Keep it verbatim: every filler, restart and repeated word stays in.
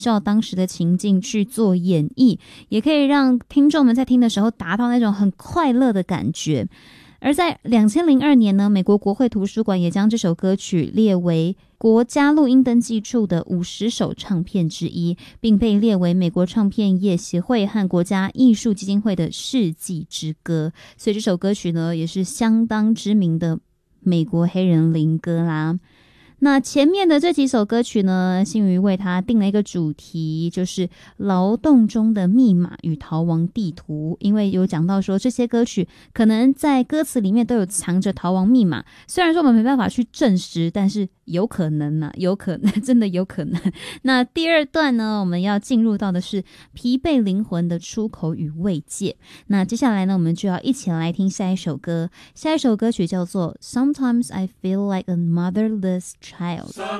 照当时的情境去做演绎，也可以让听众们在听的时候达到那种很快乐的感觉。而在二零零二年呢，美国国会图书馆也将这首歌曲列为国家录音登记处的五十首唱片之一，并被列为美国唱片业协会和国家艺术基金会的世纪之歌。所以这首歌曲呢，也是相当知名的美国黑人灵歌啦。那前面的这几首歌曲呢，新宇为它定了一个主题，就是劳动中的密码与逃亡地图。因为有讲到说这些歌曲可能在歌词里面都有藏着逃亡密码，虽然说我们没办法去证实，但是有可能啊，有可能，真的有可能。那第二段呢，我们要进入到的是疲惫灵魂的出口与慰藉。那接下来呢，我们就要一起来听下一首歌，下一首歌曲叫做 Sometimes I Feel Like a Motherless Child。